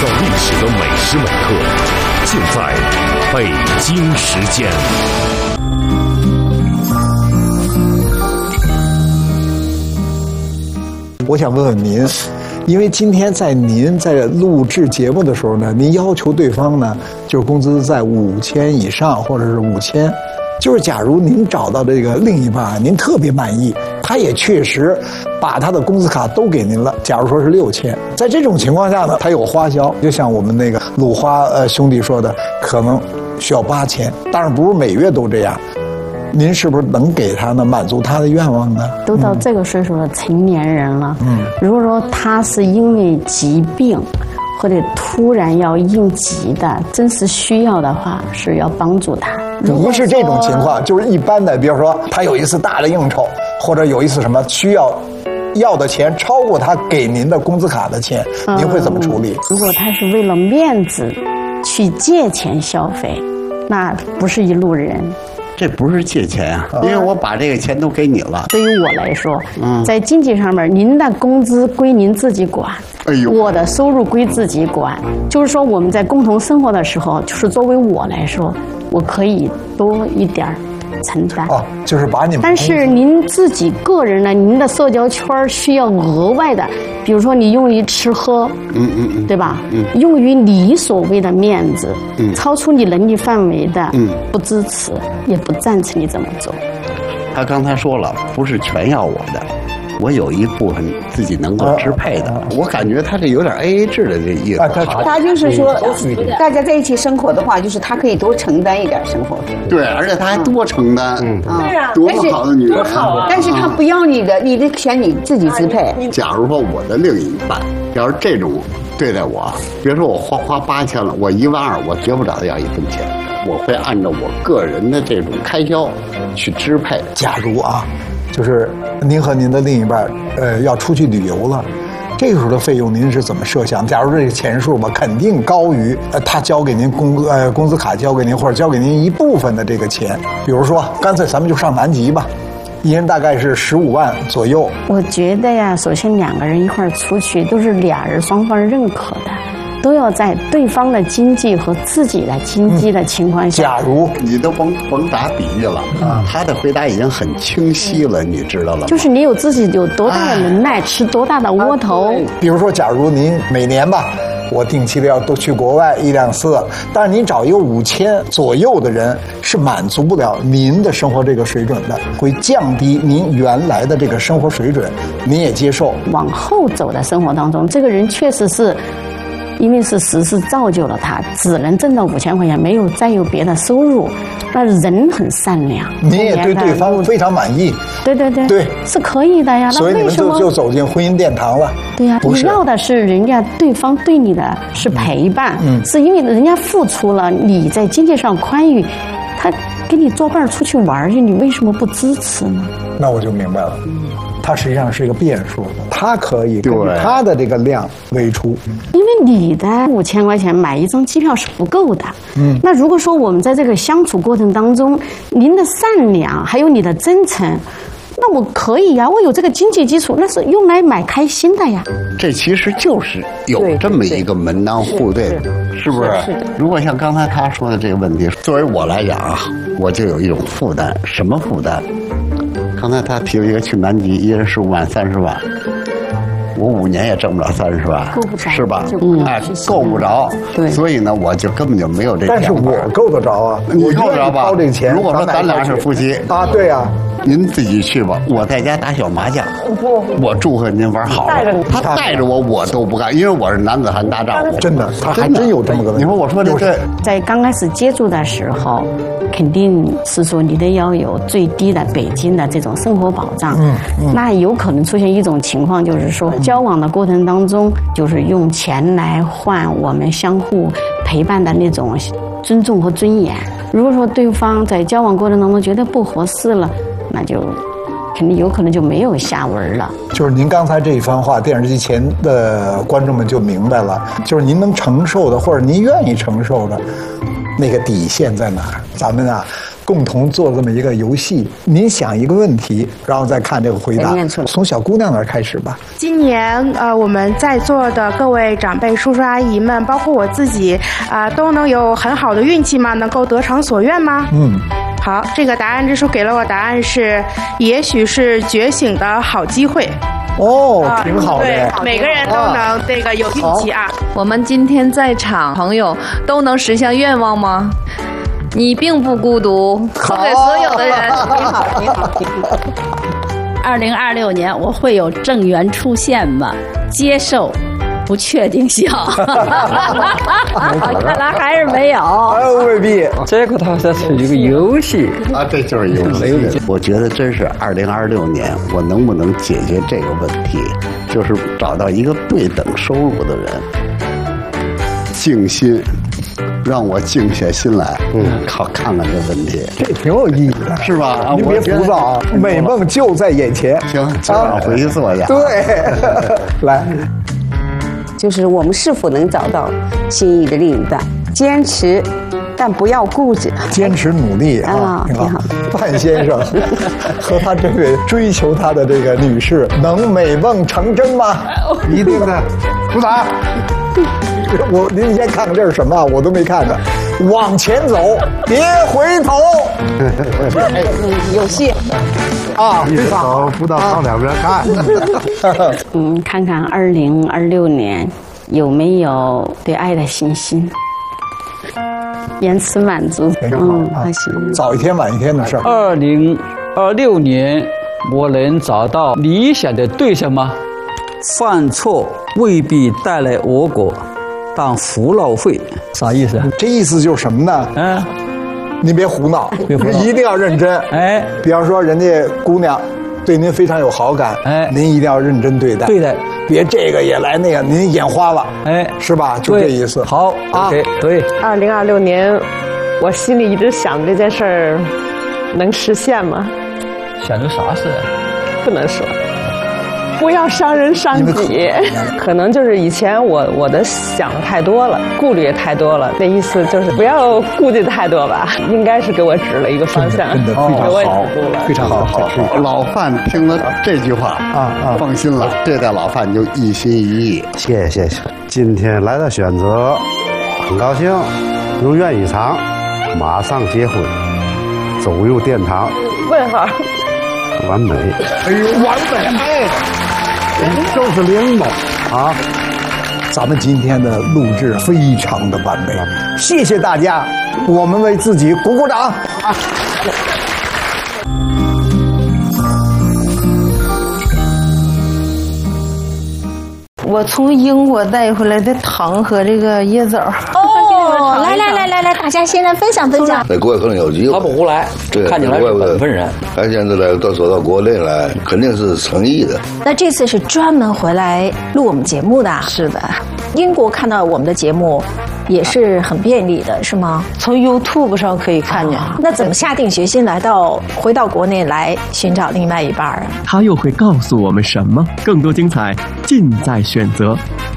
造历史的每时每刻，尽在北京时间。 我想问问您，因为今天您在录制节目的时候呢，您要求对方呢，就是工资在5000以上，或者是5000。就是假如您找到这个另一半，您特别满意，他也确实把他的工资卡都给您了，假如说是6000，在这种情况下呢，他有花销，就像我们那个鲁花兄弟说的，可能需要8000，当然不是每月都这样。您是不是能给他呢，满足他的愿望呢？ 都到这个岁数的成年人了，如果说他是因为疾病或者突然要应急的真实需要的话，是要帮助他。 不是这种情况，就是一般的，比如说他有一次大的应酬，或者有一次什么需要的钱超过他给您的工资卡的钱，您会怎么处理？ 如果他是为了面子去借钱消费，那不是一路人。 这不是借钱啊，因为我把这个钱都给你了。 对于我来说，在经济上面，您的工资归您自己管，我的收入归自己管。就是说，我们在共同生活的时候，就是作为我来说，我可以多一点承担。 就是把你们。 但是您自己个人呢，您的社交圈需要额外的，比如说你用于吃喝，对吧？用于你所谓的面子，超出你能力范围的，不支持也不赞成你这么做。 他刚才说了，不是全要我的，我有一部分自己能够支配的。我感觉他这有点 AA 制的这意思。 他就是说，大家在一起生活的话，就是他可以多承担一点生活费。 对，而且他还多承担。 对啊， 多么好的女人！ 但是他不要你的钱你自己支配。 假如说我的另一半要是这种对待我，比如说我花8000了，我12000，我绝不找他要1分钱，我会按照我个人的这种开销去支配。 假如就是您和您的另一半要出去旅游了，这个时候的费用您是怎么设想？假如这个钱数吧，肯定高于他交给您工资卡交给您，或者交给您一部分的这个钱。比如说，干脆咱们就上南极吧，一人大概是15万左右。 我觉得呀，首先2个人一块儿出去，都是俩人双方认可的。都要在对方的经济和自己的经济的情况下。 假如你都甭打比喻了，他的回答已经很清晰了，你知道了吗？ 就是你有自己有多大的能耐，吃多大的窝头。 比如说，假如您每年吧，我定期的要都去国外1、2次，但是您找一个5000左右的人，是满足不了您的生活这个水准的，会降低您原来的这个生活水准，您也接受。 往后走的生活当中，这个人确实是。因为是时势造就了他，只能挣到5000块钱，没有再有别的收入。那人很善良， 你也对对方非常满意。 对，是可以的呀。 所以你们就走进婚姻殿堂了。 对呀，你要的是人家对方对你的是陪伴，是因为人家付出了，你在经济上宽裕，他给你作伴出去玩去，你为什么不支持呢？ 那我就明白了。它实际上是一个变数，它可以根据它的这个量为出。 因为你的5000块钱买一张机票是不够的。那如果说我们在这个相处过程当中，您的善良还有你的真诚，那我可以呀，我有这个经济基础，那是用来买开心的呀。 这其实就是有这么一个门当户对，是不是？如果像刚才他说的这个问题，作为我来讲啊，我就有一种负担。什么负担？刚才他提了一个去南极，一人15万、30万，我5年也挣不了30万， 够不着， 是吧？够不着。 对， 所以呢，我就根本就没有这。 但是我够得着啊， 你够得着吧？ 掏这个钱。 如果说咱俩是夫妻啊，对呀。 您自己去吧，我在家打小麻将。我祝贺您玩好了。他带着我，我都不干，因为我是男子汉大丈夫。 真的，他还真有这么个问题。 你说我说这对。 在刚开始接触的时候，肯定是说你得要有最低的北京的这种生活保障。那有可能出现一种情况，就是说交往的过程当中，就是用钱来换我们相互陪伴的那种尊重和尊严。如果说对方在交往过程当中觉得不合适了，那就肯定有可能就没有下文了。 就是您刚才这一番话，电视机前的观众们就明白了，就是您能承受的，或者您愿意承受的那个底线在哪儿？咱们啊， 共同做这么一个游戏。您想一个问题，然后再看这个回答。从小姑娘那儿开始吧。 今年我们在座的各位长辈、叔叔阿姨们，包括我自己都能有很好的运气吗？能够得偿所愿吗？好，这个答案之书给了我答案是，也许是觉醒的好机会。 挺好的。 对，每个人都能这个有运气啊。 我们今天在场朋友都能实现愿望吗？你并不孤独，送给所有的人。 挺好。2026年我会有正缘出现吗？接受。不确定性，看来还是没有。 未必， 这个它是一个游戏啊，这就是游戏。我觉得真是2026年，我能不能解决这个问题？就是找到一个对等收入的人，静心，让我静下心来，看看这问题， 这挺有意义的， 是吧？ 你别浮躁啊，美梦就在眼前。 行，就让回去坐下。 对，来。 就是我们是否能找到心仪的另一半，坚持，但不要固执， 坚持努力啊， 挺好。 范先生和他这位追求他的这个女士，能美梦成真吗？ 一定的，鼓掌。 您先看看这是什么，我都没看看。往前走，别回头。 有戏啊！一手扶到靠两边看。 看看2026年有没有对爱的信心，延迟满足。 还行。早一天晚一天的事儿。 2026年，我能找到理想的对象吗？犯错未必带来恶果，但福劳会。啥意思？ 这意思就是什么呢？您别胡闹，一定要认真。比方说人家姑娘对您非常有好感，您一定要认真对待。 对的， 别这个也来那个，您眼花了，是吧？就这意思。 好啊，对。 2026年，我心里一直想这件事儿能实现吗？ 想着啥事？ 不能说。不要伤人伤己，可能就是以前我的想的太多了，顾虑也太多了。那意思就是不要顾忌太多吧，应该是给我指了一个方向， 真的非常好，非常好。 老范听了这句话放心了，对待老范就一心一意。 谢谢。今天来到选择，很高兴，如愿以偿，马上结婚，走入殿堂。 问号。 完美。 哎呦，完美！就是灵嘛啊！ 咱们今天的录制非常的完美，谢谢大家，我们为自己鼓鼓掌。 我从英国带回来的糖和这个椰子儿。 来，大家现在分享。 在国外可能有机会。 他不胡来， 对， 看起来是本分人。 他现在来走到国内来，肯定是诚意的。 那这次是专门回来录我们节目的。 是的， 英国看到我们的节目也是很便利的，是吗？ 从 YouTube 上可以看见。 那怎么下定决心回到国内来寻找另外一半啊？ 他又会告诉我们什么？更多精彩尽在选择。